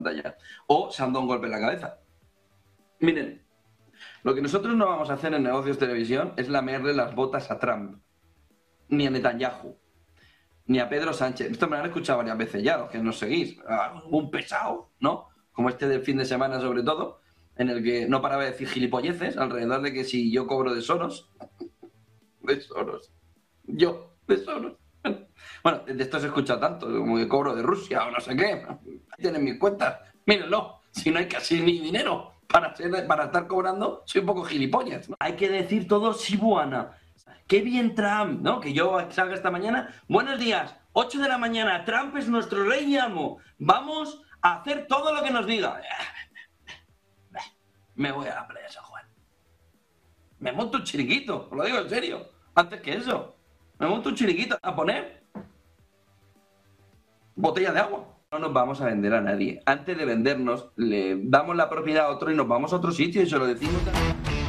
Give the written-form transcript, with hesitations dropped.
pantalla. O se han dado un golpe en la cabeza. Miren, lo que nosotros no vamos a hacer en Negocios Televisión es lamerle las botas a Trump, ni a Netanyahu, ni a Pedro Sánchez. Esto me lo han escuchado varias veces ya, los que nos seguís. Un pesado, ¿no? Como este del fin de semana, sobre todo, en el que no paraba de decir gilipolleces alrededor de que si yo cobro de Soros. De Soros. Yo, de Soros. Bueno, de esto se escucha tanto, como que cobro de Rusia o no sé qué. Ahí tienen mis cuentas. Mírenlo, si no hay casi ni dinero para estar cobrando, soy un poco gilipollas, ¿no? Hay que decir todo Sibuana. Qué bien Trump, ¿no? Que yo salga esta mañana. Buenos días, 8 de la mañana, Trump es nuestro rey y amo. Vamos a hacer todo lo que nos diga. Me voy a la playa San Juan. Me monto un chiriquito, os lo digo en serio. Antes que eso, me monto un chiriquito a poner botella de agua. No nos vamos a vender a nadie. Antes de vendernos, le damos la propiedad a otro y nos vamos a otro sitio y se lo decimos.